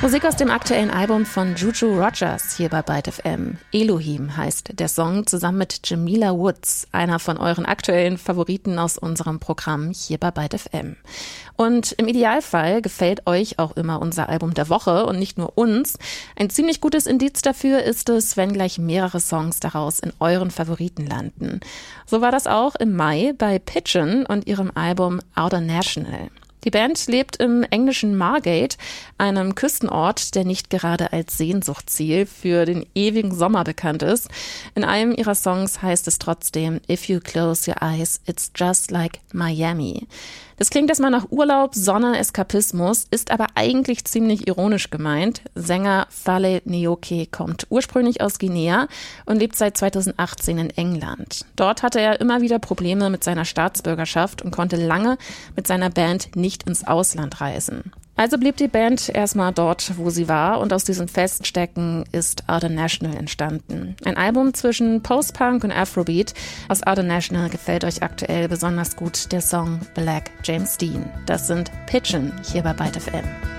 Musik aus dem aktuellen Album von Juju Rogers hier bei Byte FM. Elohim heißt der Song, zusammen mit Jamila Woods, einer von euren aktuellen Favoriten aus unserem Programm hier bei Byte FM. Und im Idealfall gefällt euch auch immer unser Album der Woche und nicht nur uns. Ein ziemlich gutes Indiz dafür ist es, wenn gleich mehrere Songs daraus in euren Favoriten landen. So war das auch im Mai bei Pigeon und ihrem Album Outer National. Die Band lebt im englischen Margate, einem Küstenort, der nicht gerade als Sehnsuchtsziel für den ewigen Sommer bekannt ist. In einem ihrer Songs heißt es trotzdem, "If you close your eyes, it's just like Miami." Das klingt erstmal nach Urlaub, Sonne, Eskapismus, ist aber eigentlich ziemlich ironisch gemeint. Sänger Fale Nyoke kommt ursprünglich aus Guinea und lebt seit 2018 in England. Dort hatte er immer wieder Probleme mit seiner Staatsbürgerschaft und konnte lange mit seiner Band nicht ins Ausland reisen. Also blieb die Band erstmal dort, wo sie war, und aus diesem Feststecken ist Outer National entstanden. Ein Album zwischen Post-Punk und Afrobeat. Aus Outer National gefällt euch aktuell besonders gut der Song Black James Dean. Das sind Pigeon hier bei Byte FM.